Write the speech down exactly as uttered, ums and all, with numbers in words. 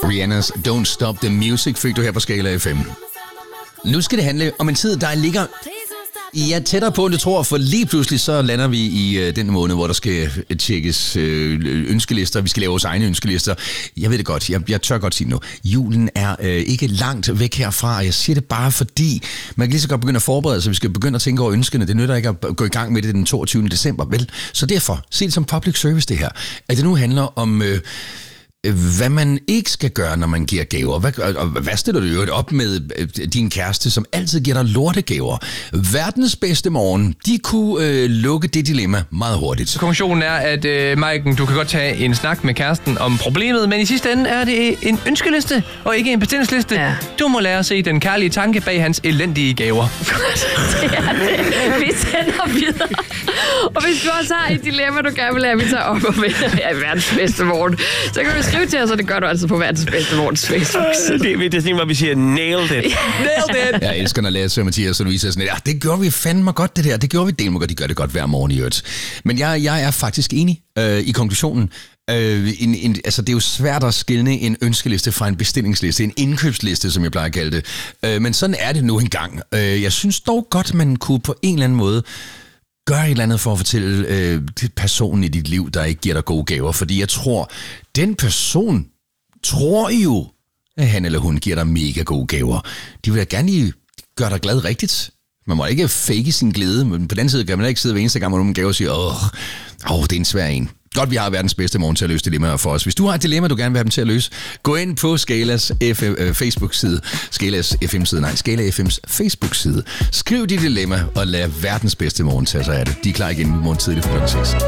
Rihannas Don't Stop the Music fik du her på Skala F M. Nu skal det handle om en tid, der ligger ja, tættere på, end du tror, for lige pludselig så lander vi i øh, den måned, hvor der skal tjekkes øh, ønskelister. Vi skal lave vores egne ønskelister. Jeg ved det godt, jeg, jeg tør godt sige nu. Julen er øh, ikke langt væk herfra, og jeg siger det bare fordi, man kan lige så godt begynde at forberede sig. Vi skal begynde at tænke over ønskene. Det nytter ikke at gå i gang med det den toogtyvende december, vel? Så derfor, se det som public service det her. At det nu handler om... Øh, hvad man ikke skal gøre, når man giver gaver. Hvad, og hvad stiller du jo op med din kæreste, som altid giver dig lortegaver? Verdens bedste morgen, de kunne øh, lukke det dilemma meget hurtigt. Konklusionen er, at øh, Maiken, du kan godt tage en snak med kæresten om problemet, men i sidste ende er det en ønskeliste, og ikke en bestillingsliste. Ja. Du må lære at se den kærlige tanke bag hans elendige gaver. Det er det. Vi sender videre. Og hvis du også har et dilemma, du gerne vil have, at vi tager op og vender ja, verdens bedste morgen, så kan du skrive til os, og det gør du altså på verdens bedste morgens Facebook. Det, det er sådan, hvor vi siger, nailed it. Nailed it. Jeg elsker, når Lasse og Mathias og Louise er sådan, ja, det gjorde vi fandme godt, det der. Det gjorde vi del godt. De gør det godt hver morgen i øvrigt. Men jeg, jeg er faktisk enig øh, i konklusionen. Øh, en, en, altså, det er jo svært at skelne en ønskeliste fra en bestillingsliste, en indkøbsliste, som jeg plejer at kalde det. Øh, men sådan er det nu engang. Øh, jeg synes dog godt, man kunne på en eller anden måde gør et eller andet for at fortælle øh, til personen i dit liv, der ikke giver dig gode gaver. Fordi jeg tror, den person tror jo, at han eller hun giver dig mega gode gaver. De vil da gerne lige gøre dig glad rigtigt. Man må ikke fake sin glæde, men på den side kan man ikke sidde hver eneste gang, hvor nogen gaver og sige, åh, åh, det er en svær en. Godt, vi har verdens bedste morgen til at løse dilemmaer for os. Hvis du har et dilemma, du gerne vil have dem til at løse, gå ind på Skalas F M, øh, Facebook-side. Skalas F M-side, nej, Skala F M's Facebook-side. Skriv dit dilemma, og lad verdens bedste morgen tage sig af det. De er klar igen i morgen tidlig for klokken seks.